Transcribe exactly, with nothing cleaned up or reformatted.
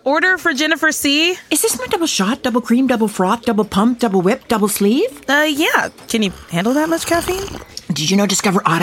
Order for Jennifer C. Is this my double shot, double cream, double froth, double pump, double whip, double sleeve? Uh, yeah. Can you handle that much caffeine? Did you know Discover Auto